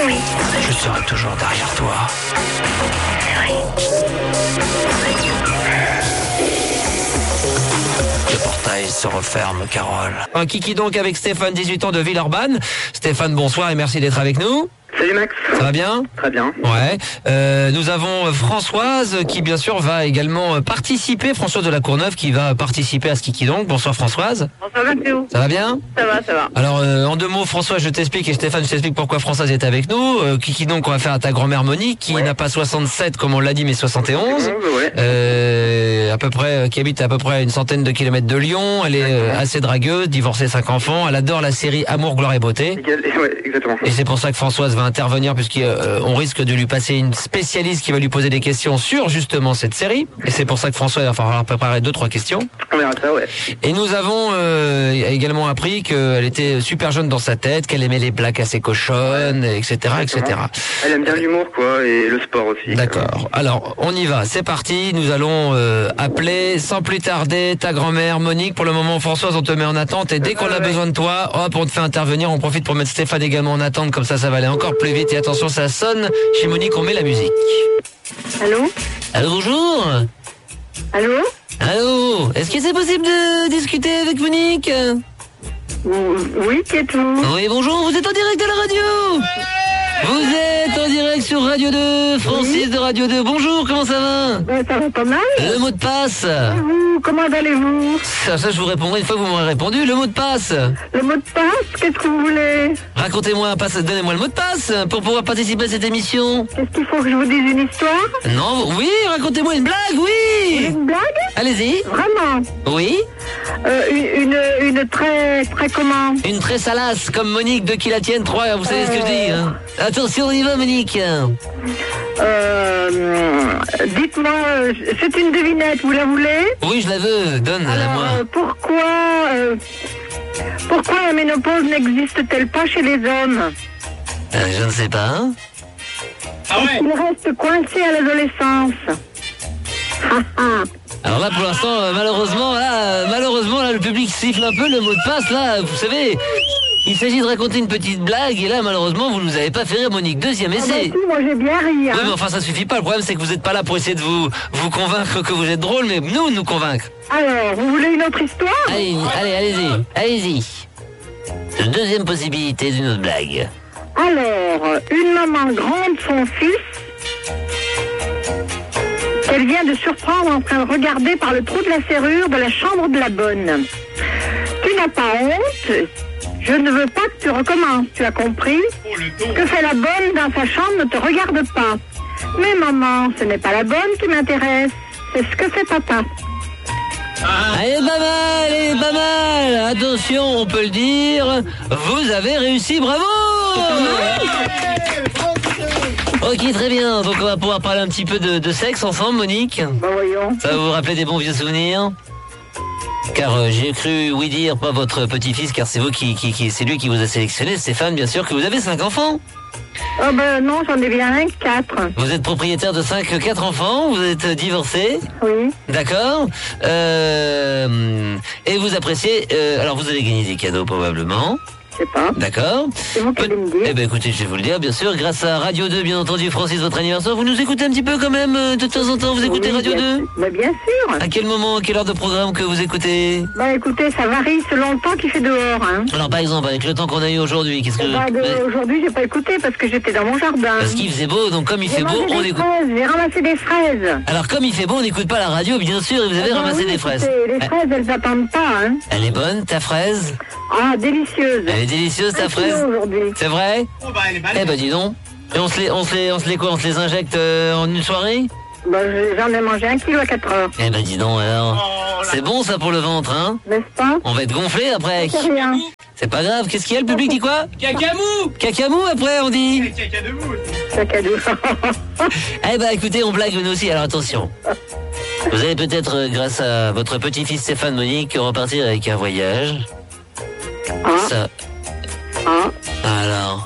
Oui. Je serai toujours derrière toi. Oui. Le portail se referme, Carole. Un kiki donc avec Stéphane, 18 ans de Villeurbanne. Stéphane, bonsoir et merci d'être avec nous. Salut Max. Ça va bien ? Très bien. Ouais. Nous avons Françoise qui bien sûr va également participer, Françoise de la Courneuve qui va participer à ce kiki donc. Bonsoir Françoise. Bonsoir Mathéo. Ça va bien ? Ça va. Alors en deux mots, Françoise, je t'explique et Stéphane, je t'explique pourquoi Françoise est avec nous. Kiki donc on va faire à ta grand-mère Monique qui n'a pas 67 comme on l'a dit mais 71. À peu près qui habite à peu près une centaine de kilomètres de Lyon. Elle est assez dragueuse, divorcée, 5 enfants. Elle adore la série Amour, gloire et beauté. Ouais, exactement. Et c'est pour ça que Françoise va intervenir puisqu'on risque de lui passer une spécialiste qui va lui poser des questions sur justement cette série. Et c'est pour ça que Françoise va falloir préparer 2-3 questions. On verra ça, ouais. Et nous avons également appris qu'elle était super jeune dans sa tête, qu'elle aimait les blagues assez cochonnes, etc., etc. Elle aime bien l'humour, quoi, et le sport aussi. D'accord. Alors, on y va. C'est parti. Nous allons appeler sans plus tarder ta grand-mère Monique. Pour le moment, Françoise, on te met en attente. Et dès qu'on a besoin de toi, hop, on te fait intervenir. On profite pour mettre Stéphane également en attente. Comme ça va aller encore plus vite. Et attention, ça sonne. Chez Monique, on met la musique. Allô ? Allô, bonjour. Allô ? Allô. Est-ce que c'est possible de discuter avec Monique ? Oui, qui êtes-vous ? Oui, bonjour. Vous êtes en direct à la radio. Vous êtes en direct sur Radio 2, Francis de Radio 2. Bonjour, comment ça va ? Ça va pas mal. Le mot de passe. Et vous, comment allez-vous ? Ça, je vous répondrai une fois que vous m'aurez répondu. Le mot de passe. Le mot de passe, qu'est-ce que vous voulez ? Racontez-moi, donnez-moi le mot de passe pour pouvoir participer à cette émission. Qu'est-ce qu'il faut que je vous dise une histoire ? Non, oui, racontez-moi une blague, Vous voulez oui. une blague ? Allez-y. Vraiment ? Oui. Une très comment ? Une très salace, comme Monique de qui la tienne 3, vous savez ce que je dis. Hein. Attention, on y va, Monique. Dites-moi, c'est une devinette, vous la voulez ? Oui, je la veux, donne-la moi. Pourquoi la ménopause n'existe-t-elle pas chez les hommes ? Je ne sais pas. Hein. Ils restent coincés à l'adolescence. Alors là, pour l'instant, malheureusement, là, le public siffle un peu le mot de passe, là, vous savez, il s'agit de raconter une petite blague, et là, malheureusement, vous nous avez pas fait rire, Monique. Deuxième essai. Si, moi j'ai bien ri. Hein. Oui, mais enfin, ça suffit pas. Le problème, c'est que vous n'êtes pas là pour essayer de vous convaincre que vous êtes drôle, mais nous convaincre. Alors, vous voulez une autre histoire ? Allez-y. Deuxième possibilité d'une autre blague. Alors, une maman grande son fils, qu'elle vient de surprendre en train de regarder par le trou de la serrure de la chambre de la bonne. Tu n'as pas honte ? Je ne veux pas que tu recommences, tu as compris ? Que fait la bonne dans sa chambre ne te regarde pas. Mais maman, ce n'est pas la bonne qui m'intéresse, c'est ce que fait papa. Elle est pas mal. Attention, on peut le dire, vous avez réussi, bravo. Ok, très bien. Donc on va pouvoir parler un petit peu de sexe ensemble, Monique. Bah voyons. Ça va vous rappeler des bons vieux souvenirs ? Car j'ai cru, oui dire, pas votre petit-fils, car c'est vous c'est lui qui vous a sélectionné, Stéphane, bien sûr, que vous avez 5 enfants. Oh ben non, j'en ai bien 4. Vous êtes propriétaire de 4 enfants, vous êtes divorcé. Oui. D'accord. Et vous appréciez... alors vous allez gagner des cadeaux probablement. Je sais pas. D'accord. C'est vous qui allez me dire. Eh ben écoutez, je vais vous le dire, bien sûr, grâce à Radio 2, bien entendu, Francis, votre anniversaire. Vous nous écoutez un petit peu quand même, de temps en temps, vous écoutez Oui, Radio 2 ? Mais bien sûr. À quel moment, à quelle heure de programme que vous écoutez ? Bah écoutez, ça varie selon le temps qu'il fait dehors. Hein. Alors par exemple, avec le temps qu'on a eu aujourd'hui, qu'est-ce que... Aujourd'hui, j'ai pas écouté parce que j'étais dans mon jardin. Parce qu'il faisait beau, donc comme il fait beau, on écoute. J'ai ramassé des fraises. Alors comme il fait beau, on n'écoute pas la radio, bien sûr, et vous avez ramassé des fraises. Les fraises, elles attendent pas. Hein. Elle est bonne, ta fraise ? Ah, délicieuse. Elle est délicieuse, ta fraise ? C'est vrai ? Eh ben dis donc. Et on se les injecte en une soirée ? Bah, j'en ai mangé 1 kilo à 4 heures. Eh ben dis donc alors. C'est bon ça pour le ventre, hein ? N'est-ce pas ? On va être gonflé après. C'est rien. C'est pas grave, qu'est-ce qu'il y a, le public dit quoi ? Cacamou. Cacamou après on dit. Cacadou. Eh ben écoutez, on blague nous aussi, alors attention. Vous allez peut-être, grâce à votre petit-fils Stéphane Monique, repartir avec un voyage. Ça... Alors,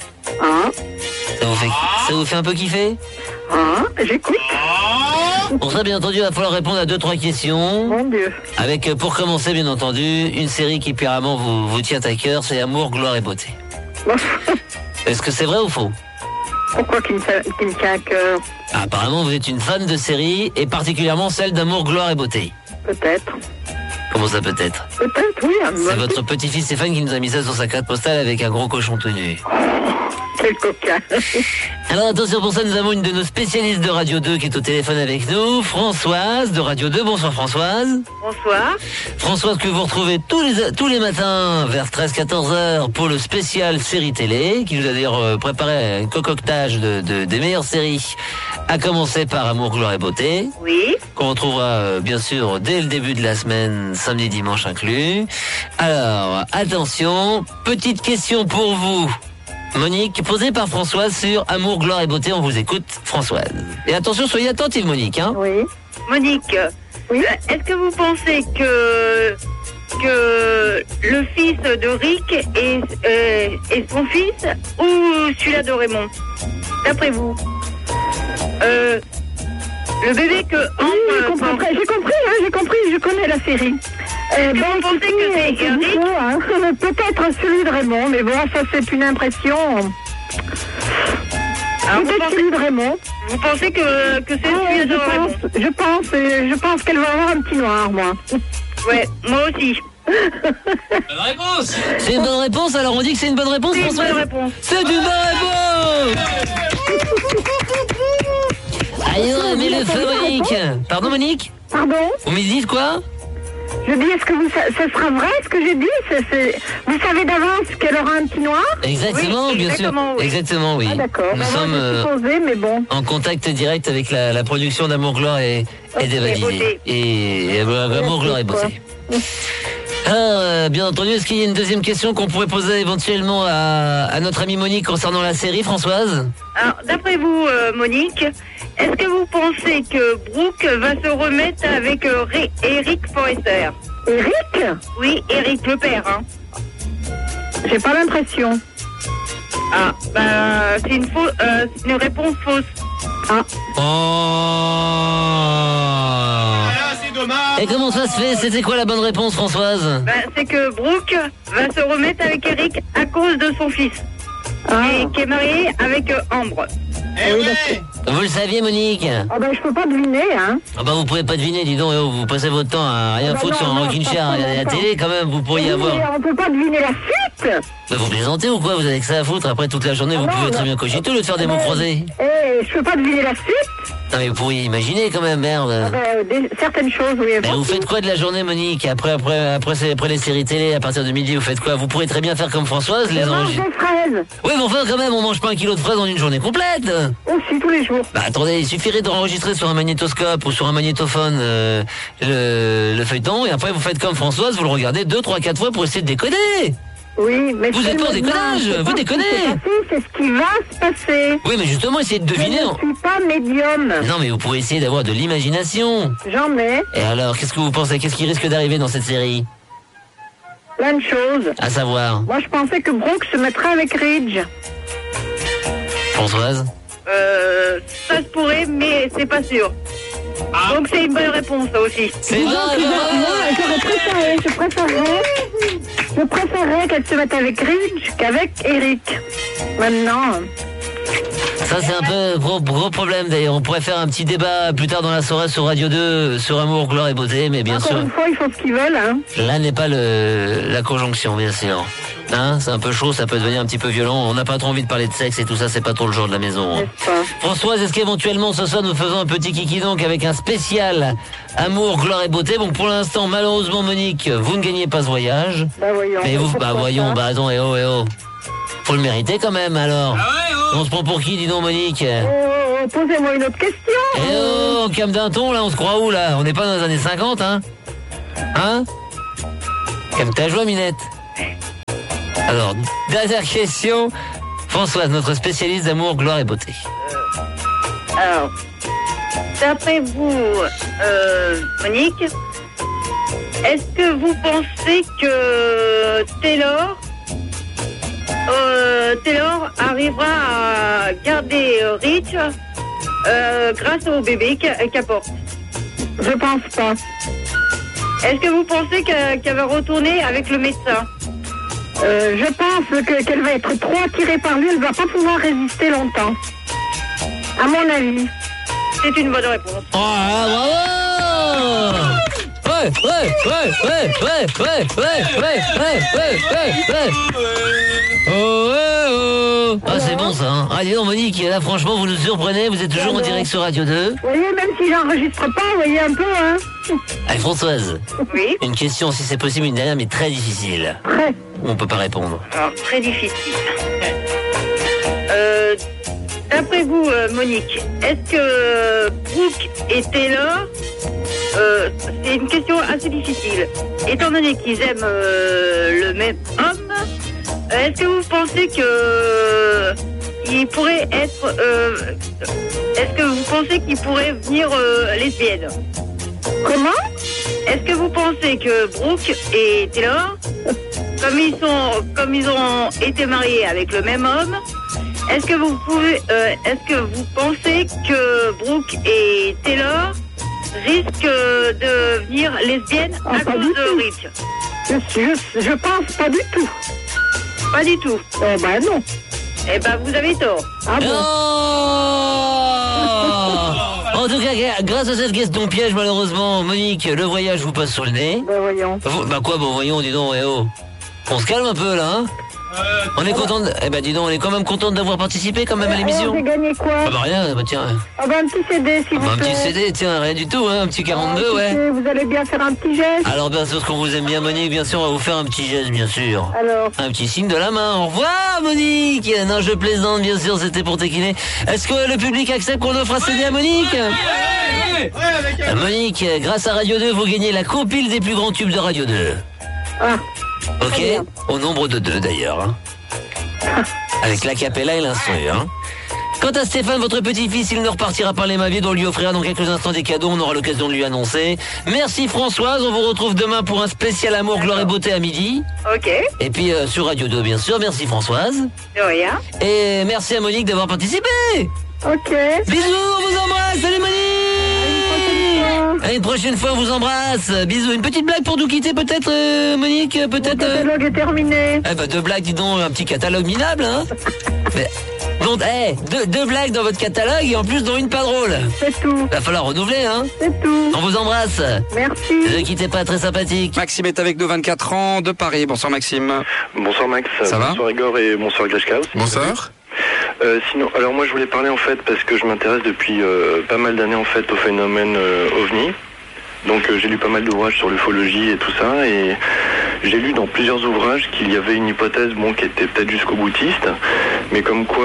ça vous fait un peu kiffer ? J'écoute. Pour ça, bien entendu, il va falloir répondre à 2-3 questions. Mon Dieu. Avec, pour commencer, bien entendu, une série qui apparemment vous tient à cœur, c'est Amour, gloire et beauté. Est-ce que c'est vrai ou faux? Pourquoi qu'il me tient à cœur? Apparemment, vous êtes une fan de séries, et particulièrement celle d'Amour, Gloire et Beauté. Peut-être. Comment ça peut-être? Peut-être, oui. C'est votre petit-fils Stéphane qui nous a mis ça sur sa carte postale avec un gros cochon tout nu. Quel coquin. Alors attention, pour ça, nous avons une de nos spécialistes de Radio 2 qui est au téléphone avec nous, Françoise de Radio 2. Bonsoir Françoise. Bonsoir. Françoise que vous retrouvez tous les matins vers 13-14h pour le spécial série télé, qui nous a d'ailleurs préparé un concoctage des meilleures séries, à commencer par Amour, Gloire et Beauté. Oui. Qu'on retrouvera bien sûr dès le début de la semaine, samedi, dimanche inclus. Alors, attention, petite question pour vous, Monique, posée par Françoise sur Amour, Gloire et Beauté. On vous écoute, Françoise. Et attention, soyez attentive, Monique. Hein. Oui. Monique, Oui. est-ce que vous pensez que le fils de Rick est son fils ou celui-là de Raymond? D'après vous, le bébé que Ambre J'ai compris, je connais la série. vous pensez que c'est Eric? Peut-être celui de Raymond, mais bon, ça c'est une impression. Alors, Peut-être celui de Raymond. vous pensez que c'est celui de Raymond? Je pense qu'elle va avoir un petit noir, moi. Ouais, moi aussi. Bonne réponse. C'est une bonne réponse, alors on dit que c'est une bonne réponse, C'est une Françoise? bonne réponse. C'est une bonne réponse. Allez, mais le fabrique. Pardon, Monique? Pardon? Vous me dites quoi? Je dis, est-ce que ça sera vrai ce que j'ai dit? Vous savez d'avance qu'elle aura un petit noir? Exactement, Oui, bien exactement, sûr. oui. Exactement, oui. Ah d'accord. Nous Moi, sommes je supposais, mais bon. en contact direct avec la production d'Amour, Gloire et des Validés. Beauté. Et Amour, Gloire et Beauté. Alors, bien entendu, est-ce qu'il y a une deuxième question qu'on pourrait poser éventuellement à notre amie Monique concernant la série, Françoise? Alors, d'après vous, Monique, est-ce que vous pensez que Brooke va se remettre avec Eric Forrester? Eric? Oui, Eric, le père, hein. J'ai pas l'impression. Ah, bah, c'est une réponse fausse. Ah. Oh. C'est dommage. Et comment ça se fait? C'était quoi la bonne réponse, Françoise? Bah, c'est que Brooke va se remettre avec Eric à cause de son fils, qui est marié avec Ambre. Eh ouais. Vous le saviez, Monique? Ah ben je peux pas deviner, hein. Ah bah vous pouvez pas deviner, dis donc, vous passez votre temps à rien Ah bah foutre sur un non, rocking pas chair à la longtemps. télé quand même, vous pourriez avoir... On peut pas deviner la suite. Mais vous plaisantez ou quoi? Vous avez que ça à foutre, après toute la journée vous non, pouvez très non. bien cogiter au lieu de faire des mots croisés. Je peux pas deviner la suite. Non mais vous pourriez imaginer quand même, merde. Certaines choses, oui. Mais vous faites quoi de la journée, Monique? Après les séries télé, à partir de midi, vous faites quoi? Vous pourrez très bien faire comme Françoise, les Je mange enregistres. des fraises. Oui, mais enfin, quand même, on mange pas 1 kilo de fraises en une journée complète. Aussi, tous les jours. Bah attendez, il suffirait d'enregistrer sur un magnétoscope ou sur un magnétophone le feuilleton, et après vous faites comme Françoise, vous le regardez 2, 3, 4 fois pour essayer de décoder. Oui, mais Vous êtes pas en déconnage, vous déconnez. C'est ce qui va se passer. Oui, mais justement, essayez de deviner. Je ne suis pas médium. Non, mais vous pourrez essayer d'avoir de l'imagination. J'en ai Et alors, qu'est-ce que vous pensez? Qu'est-ce qui risque d'arriver dans cette série? plein de choses. À savoir, Moi, je pensais que Brooke se mettrait avec Ridge. Françoise? Ça se pourrait, mais c'est pas sûr. Donc c'est une bonne réponse, ça aussi. C'est Moi, vrai. je préférerais qu'elle se mette avec Ridge qu'avec Eric. Maintenant, Ça, c'est un peu gros problème d'ailleurs. On pourrait faire un petit débat plus tard dans la soirée sur Radio 2 sur Amour, Gloire et Beauté, mais bien encore sûr, une fois, ils font ce qu'ils veulent. Hein. là n'est pas la conjonction, bien sûr. Hein, c'est un peu chaud, ça peut devenir un petit peu violent. On n'a pas trop envie de parler de sexe et tout ça, c'est pas trop le genre de la maison. Hein. N'est-ce pas? Françoise, est-ce qu'éventuellement ce soir nous faisons un petit kiki donc avec un spécial Amour, Gloire et Beauté? Bon, pour l'instant, malheureusement, Monique, vous ne gagnez pas ce voyage. Bah voyons. Mais vous, Pourquoi voyons, ça? bah attends, eh oh. Faut le mériter quand même, alors. Ah ouais, oh. On se prend pour qui, dis donc, Monique? Posez-moi une autre question. Eh oh, on calme d'un ton, là, on se croit où, là? On n'est pas dans les années 50, hein? Hein? Calme ta joie, Minette. Alors, dernière question. Françoise, notre spécialiste d'amour, gloire et beauté. Alors, d'après vous, Monique, est-ce que vous pensez que Taylor arrivera à garder Rich grâce au bébé qu'elle apporte? Je pense pas. Est-ce que vous pensez qu'elle va retourner avec le médecin? Je pense qu'elle va être trop attirée par lui, elle ne va pas pouvoir résister longtemps. À mon avis. C'est une bonne réponse. Oh, bravo! Ouais. Oh. Ah, c'est bon ça, hein. Ah, dis donc, Monique, là, franchement, vous nous surprenez, vous êtes toujours en direct sur Radio 2. Vous voyez, même si j'enregistre pas, vous voyez un peu, hein. Allez, Françoise. Oui. Une question, si c'est possible, une dernière, mais très difficile. Très. On peut pas répondre. Alors, très difficile. D'après vous, Monique, est-ce que Brooke et Taylor, c'est une question assez difficile. Étant donné qu'ils aiment le même homme, est-ce que vous pensez que il pourrait être, est-ce que vous pensez qu'il pourrait venir lesbienne? Comment? Est-ce que vous pensez que Brooke et Taylor, comme ils ont été mariés avec le même homme, est-ce que vous pensez que Brooke et Taylor risquent de devenir lesbiennes à cause de Rick? Je pense pas du tout. Pas du tout. Eh ben non. Eh ben vous avez tort. Ah bon? Oh en tout cas, grâce à cette question piège, malheureusement, Monique, le voyage vous passe sous le nez. Ben voyons. Bah quoi, bon voyons, dis donc, eh oh. On se calme un peu là, hein. On est content eh ben dis donc, on est quand même content d'avoir participé quand même à l'émission. J'ai gagné quoi? Ah bah rien, bah tiens. Ah ben un petit CD s'il vous Un plaît. petit CD, tiens, rien du tout, hein, un petit 42, Ah, ouais. écoutez, vous allez bien faire un petit geste? Alors bien sûr qu'on vous aime bien, Monique, bien sûr, on va vous faire un petit geste, bien sûr. Alors? Un petit signe de la main. Au revoir, Monique. Non, je plaisante, bien sûr, c'était pour taquiner. Est-ce que le public accepte qu'on offre un CD à Monique? Monique, grâce à Radio 2, vous gagnez la compile des plus grands tubes de Radio 2. Ah. Ok? bien. Au nombre de 2 d'ailleurs. Hein. Avec la capella et l'instru. Hein. Quant à Stéphane, votre petit-fils, il ne repartira par les maviers, on lui offrira dans quelques instants des cadeaux, on aura l'occasion de lui annoncer. Merci Françoise, on vous retrouve demain pour un spécial amour, gloire et beauté à midi. Ok. Et puis sur Radio 2 bien sûr, merci Françoise. De rien. Et merci à Monique d'avoir participé. Ok. Bisous, on vous embrasse, salut Monique. À une prochaine fois, on vous embrasse. Bisous, une petite blague pour nous quitter peut-être Monique, peut-être. Le catalogue est terminé. Eh ben 2 blagues, dis donc, un petit catalogue minable, hein. Mais, donc, deux blagues dans votre catalogue et en plus dont une pas drôle. C'est tout. Va falloir renouveler, hein. C'est tout. On vous embrasse. Merci. Ne quittez pas, très sympathique. Maxime est avec nous, 24 ans, de Paris. Bonsoir Maxime. Bonsoir Max, Ça va? bonsoir Igor et bonsoir Glashka aussi. Bonsoir. Sinon, alors moi je voulais parler en fait parce que je m'intéresse depuis pas mal d'années en fait au phénomène OVNI. Donc j'ai lu pas mal d'ouvrages sur l'ufologie et tout ça et j'ai lu dans plusieurs ouvrages qu'il y avait une hypothèse qui était peut-être jusqu'au boutiste, mais comme quoi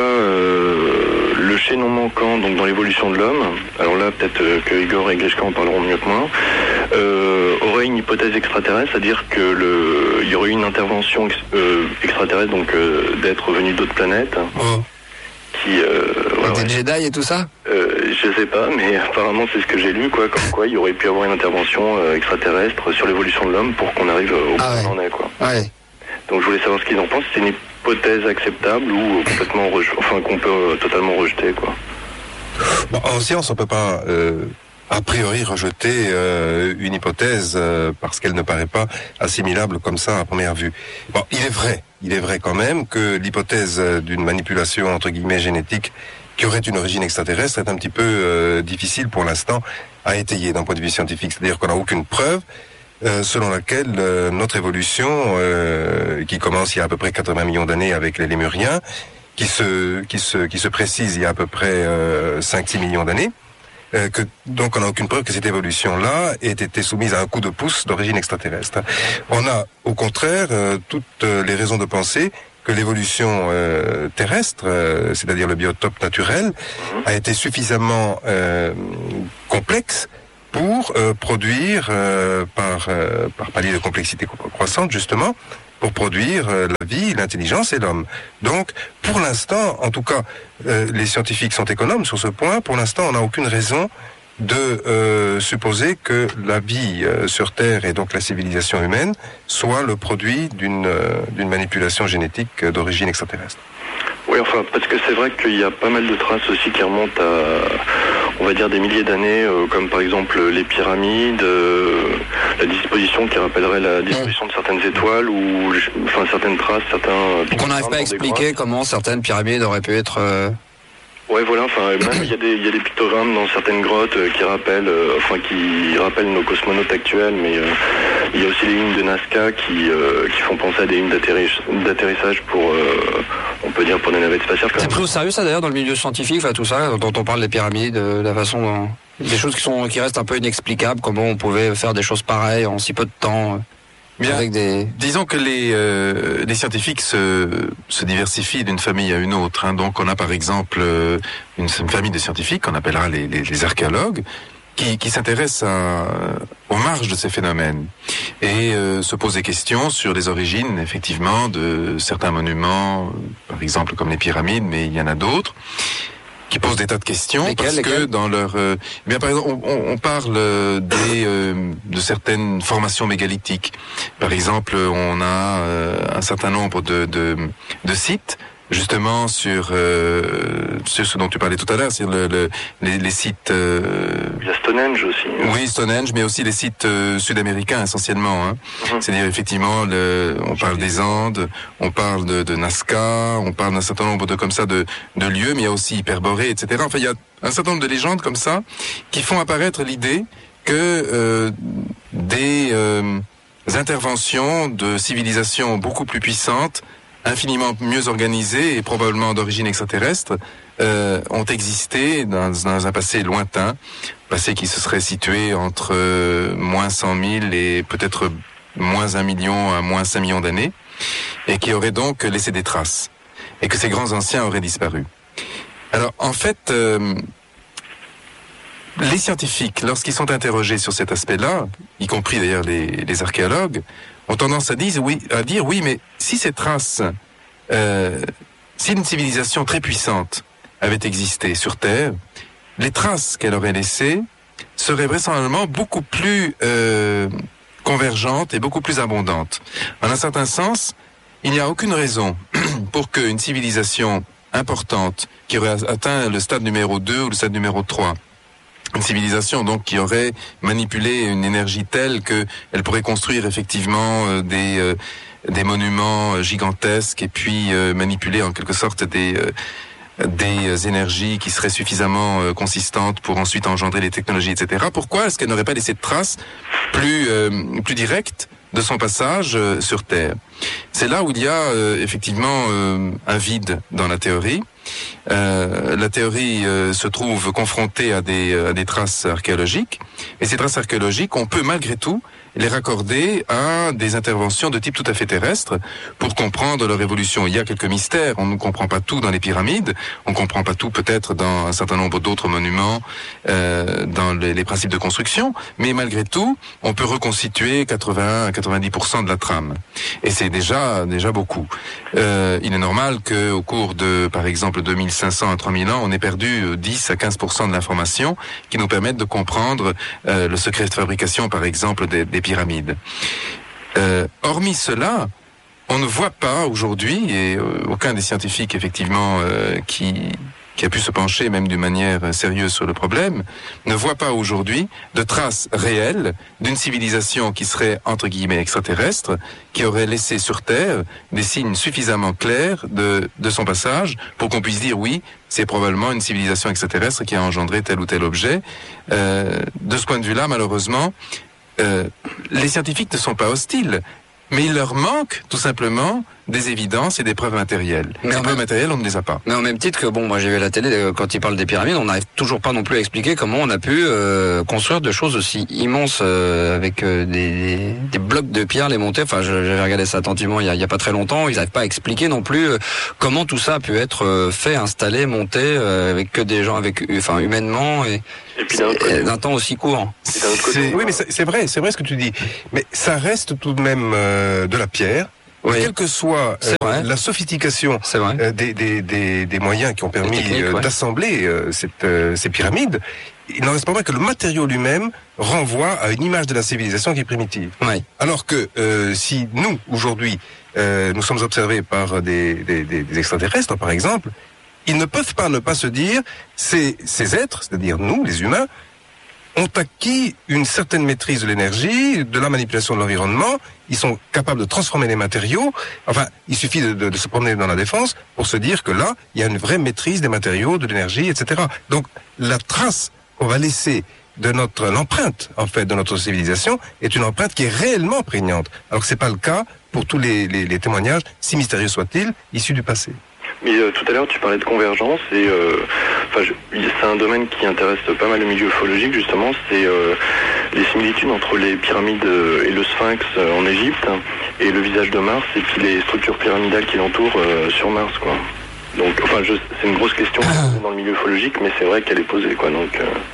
le chaînon manquant donc dans l'évolution de l'homme, alors là peut-être que Igor et Gleshka en parleront mieux que moi, aurait une hypothèse extraterrestre, c'est-à-dire que il y aurait eu une intervention extraterrestre, donc d'être venu d'autres planètes. Oh. Qui, Des Jedi et tout ça? Je sais pas, mais apparemment c'est ce que j'ai lu, quoi, comme quoi il y aurait pu avoir une intervention extraterrestre sur l'évolution de l'homme pour qu'on arrive au point où on en est, quoi. Ouais. Donc je voulais savoir ce qu'ils en pensent, si c'est une hypothèse acceptable ou complètement qu'on peut totalement rejeter, quoi. Bon, en science, on peut pas a priori rejeter une hypothèse parce qu'elle ne paraît pas assimilable comme ça à première vue. Bon, il est vrai quand même que l'hypothèse d'une manipulation entre guillemets génétique qui aurait une origine extraterrestre est un petit peu difficile pour l'instant à étayer d'un point de vue scientifique. C'est-à-dire qu'on n'a aucune preuve selon laquelle notre évolution, qui commence il y a à peu près 80 millions d'années avec les Lémuriens, qui se précise il y a à peu près 5-6 millions d'années, donc on n'a aucune preuve que cette évolution-là ait été soumise à un coup de pouce d'origine extraterrestre. On a au contraire toutes les raisons de penser que l'évolution terrestre, c'est-à-dire le biotope naturel, a été suffisamment complexe pour produire, par palier de complexité croissante justement, pour produire la vie, l'intelligence et l'homme. Donc, pour l'instant, en tout cas, les scientifiques sont économes sur ce point. Pour l'instant, on n'a aucune raison de supposer que la vie sur Terre et donc la civilisation humaine soit le produit d'une manipulation génétique d'origine extraterrestre. Oui, enfin, parce que c'est vrai qu'il y a pas mal de traces aussi qui remontent on va dire des milliers d'années, comme par exemple les pyramides, la disposition qui rappellerait la disposition de certaines étoiles ou enfin certaines traces, certains. Donc on n'arrive pas à expliquer comment certaines pyramides auraient pu être. Ouais, voilà. Enfin, même il y a des pictogrammes dans certaines grottes qui rappellent nos cosmonautes actuels, mais il y a aussi les lignes de Nazca qui font penser à des lignes d'atterrissage pour, on peut dire, pour des navettes spatiales. C'est pris au sérieux ça d'ailleurs dans le milieu scientifique, enfin tout ça dont on parle des pyramides, la façon dont des choses qui restent un peu inexplicables, comment on pouvait faire des choses pareilles en si peu de temps. Bien, avec disons que les scientifiques se diversifient d'une famille à une autre. Hein. Donc on a par exemple une famille de scientifiques qu'on appellera les archéologues qui s'intéressent aux marges de ces phénomènes et se posent des questions sur les origines effectivement de certains monuments, par exemple comme les pyramides, mais il y en a d'autres qui posent des tas de questions. Que dans leur bien par exemple on parle de certaines formations mégalithiques. Par exemple, on a un certain nombre de sites justement sur ce dont tu parlais tout à l'heure, sur les sites. Il y a Stonehenge aussi. Oui, Stonehenge, mais aussi les sites sud-américains essentiellement. Hein. C'est-à-dire effectivement, on parle des Andes, on parle de Nazca, on parle d'un certain nombre de lieux, mais il y a aussi Hyperborée, etc. Enfin, il y a un certain nombre de légendes comme ça qui font apparaître l'idée que des interventions de civilisations beaucoup plus puissantes, infiniment mieux organisées et probablement d'origine extraterrestre, ont existé dans un passé lointain, passé qui se serait situé entre moins 100 000 et peut-être moins 1 million à moins 5 millions d'années, et qui aurait donc laissé des traces, et que ces grands anciens auraient disparu. Alors en fait, les scientifiques, lorsqu'ils sont interrogés sur cet aspect-là, y compris d'ailleurs les archéologues, ont tendance à dire oui, mais si ces traces, si une civilisation très puissante avait existé sur Terre, les traces qu'elle aurait laissées seraient vraisemblablement beaucoup plus convergentes et beaucoup plus abondantes. En un certain sens, il n'y a aucune raison pour qu'une civilisation importante qui aurait atteint le stade numéro 2 ou le stade numéro 3, une civilisation donc qui aurait manipulé une énergie telle que elle pourrait construire effectivement des monuments gigantesques et puis manipuler en quelque sorte des énergies qui seraient suffisamment consistantes pour ensuite engendrer les technologies, etc. Pourquoi est-ce qu'elle n'aurait pas laissé de traces plus directes de son passage sur Terre? C'est là où il y a effectivement un vide dans la théorie. La théorie se trouve confrontée à des traces archéologiques, et ces traces archéologiques, on peut malgré tout les raccorder à des interventions de type tout à fait terrestre pour comprendre leur évolution. Il y a quelques mystères, on ne comprend pas tout dans les pyramides, on ne comprend pas tout peut-être dans un certain nombre d'autres monuments, dans les principes de construction, mais malgré tout, on peut reconstituer 80-90% de la trame. Et c'est déjà beaucoup. Il est normal qu'au cours de, par exemple, 2500 à 3000 ans, on ait perdu 10 à 15% de l'information qui nous permettent de comprendre le secret de fabrication, par exemple, des pyramides. Hormis cela, on ne voit pas aujourd'hui, et aucun des scientifiques effectivement qui a pu se pencher même d'une manière sérieuse sur le problème, ne voit pas aujourd'hui de traces réelles d'une civilisation qui serait entre guillemets extraterrestre, qui aurait laissé sur Terre des signes suffisamment clairs de son passage pour qu'on puisse dire oui, c'est probablement une civilisation extraterrestre qui a engendré tel ou tel objet. De ce point de vue-là, malheureusement, les scientifiques ne sont pas hostiles, mais il leur manque tout simplement des évidences et des preuves matérielles. Les preuves matérielles, on ne les a pas. Mais au même titre que, moi j'ai vu à la télé, quand ils parlent des pyramides, on n'arrive toujours pas non plus à expliquer comment on a pu construire de choses aussi immenses avec des blocs de pierre, les monter. Enfin, j'avais regardé ça attentivement il y a pas très longtemps. Ils n'arrivent pas à expliquer non plus comment tout ça a pu être fait, installé, monté avec que des gens, humainement et puis d'un temps aussi court. Oui, mais c'est vrai ce que tu dis. Mais ça reste tout de même de la pierre. Oui. Quelle que soit la sophistication des moyens qui ont permis d'assembler ces pyramides, il n'en reste pas moins que le matériau lui-même renvoie à une image de la civilisation qui est primitive. Oui. Alors que si nous, aujourd'hui, nous sommes observés par des extraterrestres, par exemple, ils ne peuvent pas ne pas se dire, ces êtres, c'est-à-dire nous, les humains, ont acquis une certaine maîtrise de l'énergie, de la manipulation de l'environnement, ils sont capables de transformer les matériaux. Enfin, il suffit de se promener dans la Défense pour se dire que là, il y a une vraie maîtrise des matériaux, de l'énergie, etc. Donc, la trace qu'on va laisser de l'empreinte, en fait, de notre civilisation, est une empreinte qui est réellement prégnante. Alors que c'est pas le cas pour tous les témoignages, si mystérieux soient-ils, issus du passé. Mais tout à l'heure, tu parlais de convergence et c'est un domaine qui intéresse pas mal le milieu ufologique, justement. C'est les similitudes entre les pyramides et le Sphinx en Égypte et le visage de Mars et puis les structures pyramidales qui l'entourent sur Mars, quoi. Donc, enfin, c'est une grosse question dans le milieu ufologique, mais c'est vrai qu'elle est posée, quoi. Donc.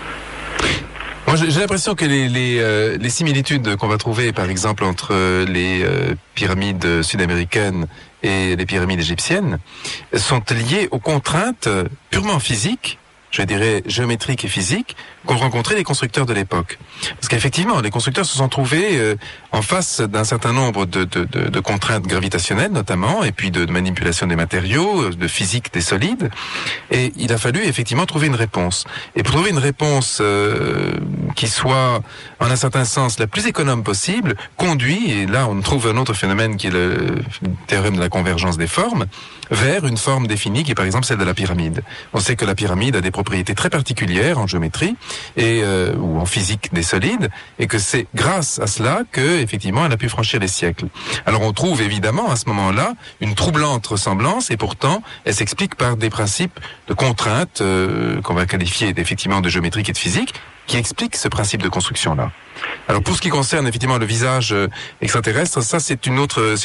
Moi, j'ai l'impression que les similitudes qu'on va trouver, par exemple, entre les pyramides sud-américaines et les pyramides égyptiennes, sont liées aux contraintes purement physiques, je dirais géométriques et physiques, qu'ont rencontré les constructeurs de l'époque. Parce qu'effectivement, les constructeurs se sont trouvés en face d'un certain nombre de contraintes gravitationnelles, notamment, et puis de manipulation des matériaux, de physique des solides, et il a fallu effectivement trouver une réponse. Et pour trouver une réponse qui soit, en un certain sens, la plus économe possible, conduit, et là on trouve un autre phénomène qui est le théorème de la convergence des formes, vers une forme définie qui est par exemple celle de la pyramide. On sait que la pyramide a des propriétés très particulières en géométrie et ou en physique des solides, et que c'est grâce à cela que effectivement elle a pu franchir les siècles. Alors on trouve évidemment à ce moment-là une troublante ressemblance, et pourtant elle s'explique par des principes de contraintes qu'on va qualifier effectivement de géométrique et de physique, qui expliquent ce principe de construction-là. Alors pour ce qui concerne effectivement le visage extraterrestre, ça c'est une autre,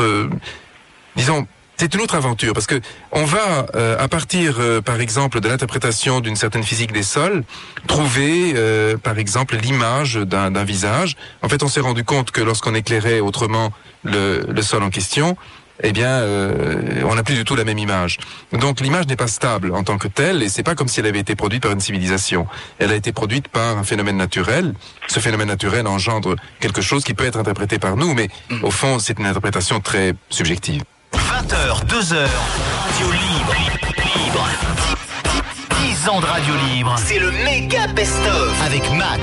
disons, c'est une autre aventure, parce que on va, à partir, par exemple, de l'interprétation d'une certaine physique des sols, trouver, par exemple, l'image d'un visage. En fait, on s'est rendu compte que lorsqu'on éclairait autrement le sol en question, eh bien, on n'a plus du tout la même image. Donc l'image n'est pas stable en tant que telle, et c'est pas comme si elle avait été produite par une civilisation. Elle a été produite par un phénomène naturel. Ce phénomène naturel engendre quelque chose qui peut être interprété par nous, mais au fond, c'est une interprétation très subjective. 20h, 2h, radio libre. 10 ans de radio libre. C'est le méga best-of avec Max.